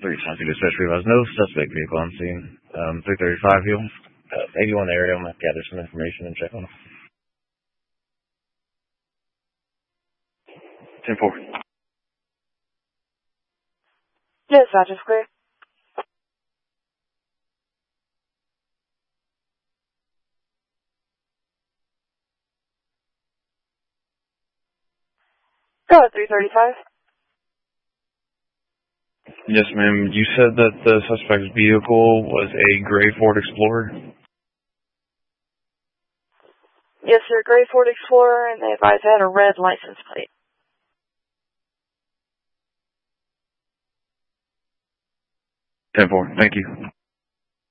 322 dispatch realized no suspect vehicle on scene. 335 here. 81 area. I'm going to gather some information and check on it. 10-4. Dispatch is clear. Go ahead, 335. Yes, ma'am. You said that the suspect's vehicle was a gray Ford Explorer? Yes, sir. Gray Ford Explorer, and they advised it had a red license plate. 10-4. Thank you.